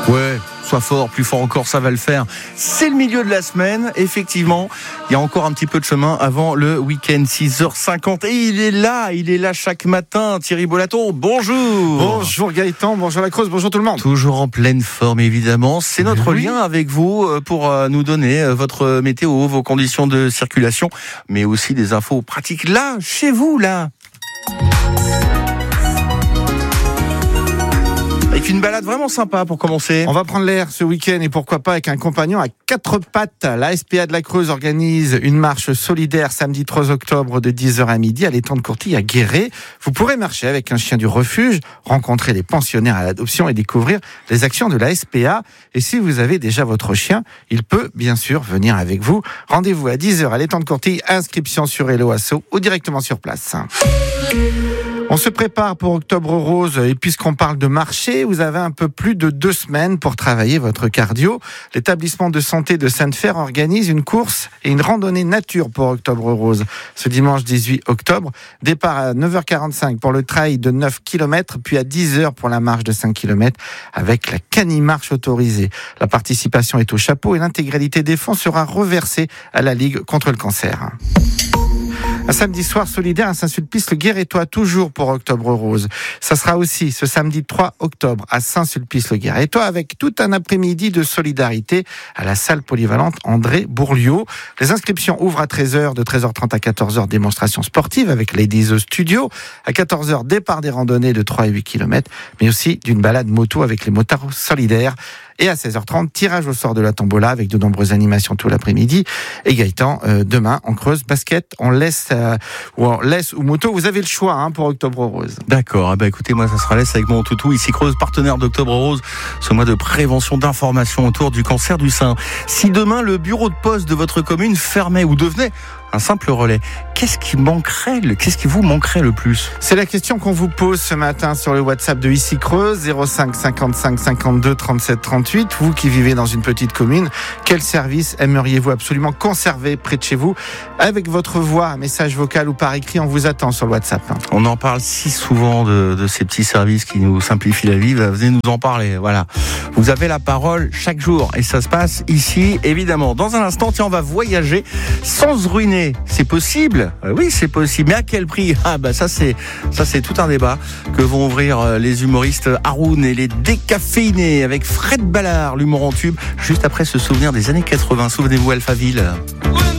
Ouais, sois fort, plus fort encore, ça va le faire. C'est le milieu de la semaine, effectivement. Il y a encore un petit peu de chemin avant le week-end, 6h50. Et il est là chaque matin. Thierry Bollaton, bonjour. Bonjour Gaëtan, bonjour la Creuse, bonjour tout le monde. Toujours en pleine forme, évidemment. C'est notre lien avec vous pour nous donner votre météo, vos conditions de circulation, mais aussi des infos pratiques là, chez vous, là. Avec une balade vraiment sympa pour commencer. On va prendre l'air ce week-end et pourquoi pas avec un compagnon à quatre pattes. La SPA de la Creuse organise une marche solidaire samedi 3 octobre de 10h à midi à l'étang de Courtille à Guéret. Vous pourrez marcher avec un chien du refuge, rencontrer les pensionnaires à l'adoption et découvrir les actions de la SPA. Et si vous avez déjà votre chien, il peut bien sûr venir avec vous. Rendez-vous à 10h à l'étang de Courtille, inscription sur Hello Asso ou directement sur place. On se prépare pour Octobre Rose et puisqu'on parle de marché, vous avez un peu plus de 2 semaines pour travailler votre cardio. L'établissement de santé de Sainte-Fère organise une course et une randonnée nature pour Octobre Rose. Ce dimanche 18 octobre, départ à 9h45 pour le trail de 9 km, puis à 10h pour la marche de 5 km avec la cani-marche autorisée. La participation est au chapeau et l'intégralité des fonds sera reversée à la Ligue contre le cancer. Un samedi soir solidaire à Saint-Sulpice-le-Guérétois, toujours pour Octobre Rose. Ça sera aussi ce samedi 3 octobre à Saint-Sulpice-le-Guérétois avec tout un après-midi de solidarité à la salle polyvalente André Bourliot. Les inscriptions ouvrent à 13h, de 13h30 à 14h, démonstration sportive avec Ladies au Studio. À 14h, départ des randonnées de 3 et 8 km, mais aussi d'une balade moto avec les motards solidaires. Et à 16h30, tirage au sort de la tombola avec de nombreuses animations tout l'après-midi. Et Gaëtan, demain, on creuse basket, on laisse ou moto. Vous avez le choix pour Octobre Rose. D'accord. Écoutez, moi, ça sera laisse avec mon toutou. Ici Creuse, partenaire d'Octobre Rose, ce mois de prévention, d'information autour du cancer du sein. Si demain, le bureau de poste de votre commune fermait ou devenait un simple relais, qu'est-ce qui vous manquerait le plus? C'est la question qu'on vous pose ce matin sur le WhatsApp de Ici Creuse, 05 55 52 37 38. Vous qui vivez dans une petite commune, quel service aimeriez-vous absolument conserver près de chez vous? Avec votre voix, un message vocal ou par écrit, on vous attend sur le WhatsApp. On en parle si souvent de ces petits services qui nous simplifient la vie. Venez nous en parler. Voilà. Vous avez la parole chaque jour et ça se passe ici, évidemment. Dans un instant, on va voyager sans se ruiner. C'est possible? Oui, c'est possible. Mais à quel prix? Ça c'est tout un débat que vont ouvrir les humoristes Haroun et les décaféinés avec Fred Ballard, l'humour en tube, juste après ce souvenir des années 80. Souvenez-vous, Alphaville.